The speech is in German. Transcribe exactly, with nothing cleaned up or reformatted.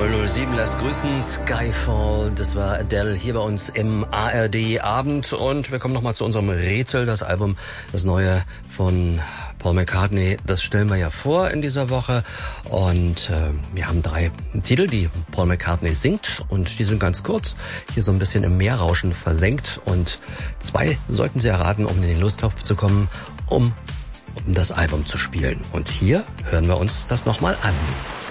null null sieben lässt grüßen. Skyfall, das war Adele hier bei uns im A R D-Abend. Und wir kommen nochmal zu unserem Rätsel. Das Album, das neue von Paul McCartney, das stellen wir ja vor in dieser Woche. Und äh, wir haben drei Titel, die Paul McCartney singt. Und die sind ganz kurz, hier so ein bisschen im Meerrauschen versenkt. Und zwei sollten Sie erraten, um in den Lostopf zu kommen, um, um das Album zu spielen. Und hier hören wir uns das nochmal an.